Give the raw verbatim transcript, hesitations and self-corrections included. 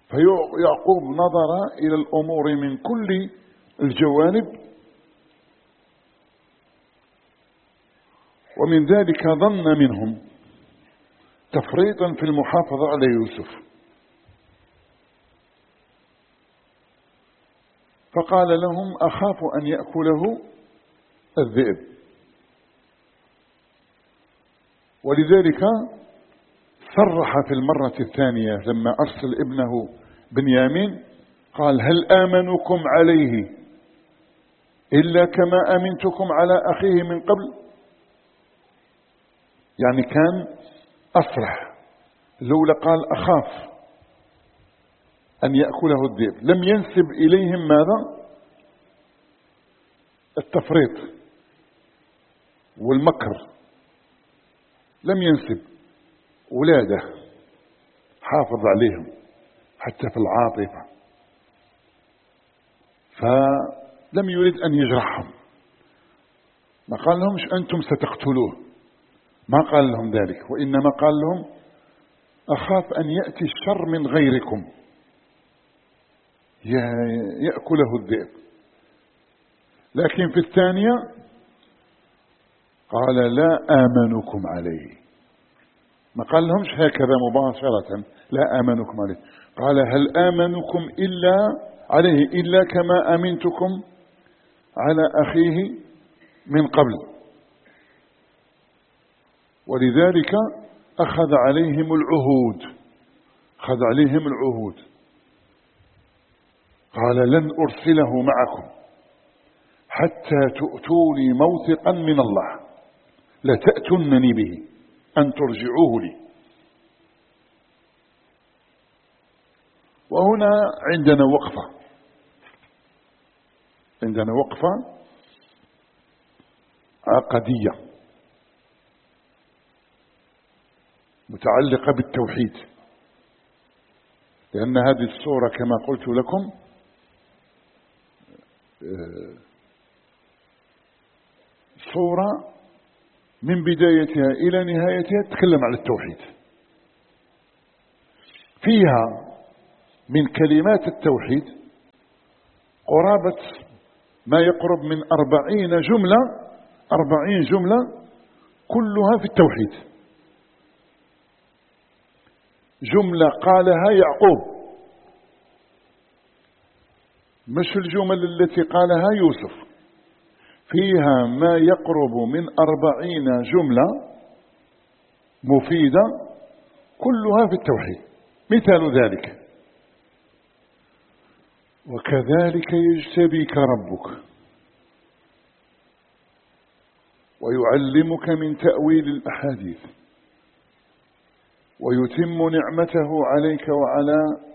فيعقوب نظر إلى الأمور من كل الجوانب، ومن ذلك ظن منهم تفريطا في المحافظة على يوسف، فقال لهم أخاف أن يأكله الذئب. ولذلك صرح في المرة الثانية لما أرسل ابنه بنيامين قال هل آمنكم عليه إلا كما أمنتكم على أخيه من قبل. يعني كان أصرح، لولا قال أخاف أن يأكله الذئب لم ينسب إليهم ماذا؟ التفريط والمكر، لم ينسب ولاده، حافظ عليهم حتى في العاطفة، فلم يريد أن يجرحهم. ما قال لهمش أنتم ستقتلوه، ما قال لهم ذلك، وإنما قال لهم أخاف أن يأتي الشر من غيركم يأكله الذئب. لكن في الثانية قال لا آمنكم عليه، ما قال لهمش هكذا مباشرة لا آمنكم عليه، قال هل آمنكم إلا عليه إلا كما أمنتكم على أخيه من قبل. ولذلك أخذ عليهم العهود، أخذ عليهم العهود قال لن أرسله معكم حتى تؤتوني موثقا من الله لتأتونني به أن ترجعوه لي. وهنا عندنا وقفة، عندنا وقفة عقدية متعلقة بالتوحيد، لأن هذه السورة كما قلت لكم سورة من بدايتها إلى نهايتها تتكلم على التوحيد، فيها من كلمات التوحيد قرابة ما يقرب من أربعين جملة، أربعين جملة كلها في التوحيد. جملة قالها يعقوب، مش الجمل التي قالها يوسف، فيها ما يقرب من أربعين جملة مفيدة كلها في التوحيد. مثال ذلك وكذلك يجتبيك ربك ويعلمك من تأويل الأحاديث ويتم نعمته عليك وعلى